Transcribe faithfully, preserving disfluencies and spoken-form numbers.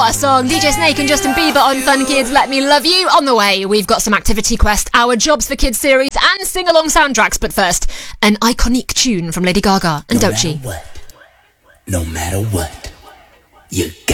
What a song. D J Snake and Justin Bieber on Fun Kids Let Me Love You. On the way, we've got some Activity Quest, our Jobs for Kids series, and sing-along soundtracks. But first, an iconic tune from Lady Gaga and no Doechii. Matter what, no matter what, you